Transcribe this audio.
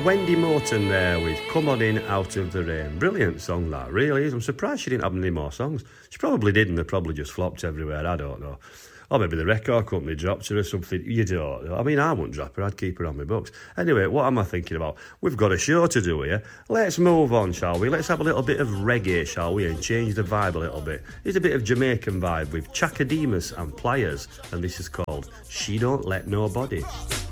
Wendy Moulton there with Come On In Out of the Rain. Brilliant song that, really is. I'm surprised she didn't have any more songs. She probably did, and they probably just flopped everywhere, I don't know. Or maybe the record company dropped her or something. You don't know. I mean, I wouldn't drop her, I'd keep her on my books. Anyway, what am I thinking about? We've got a show to do here. Let's move on, shall we? Let's have a little bit of reggae, shall we? And change the vibe a little bit. Here's a bit of Jamaican vibe with Chakademus and Pliers. And this is called She Don't Let Nobody.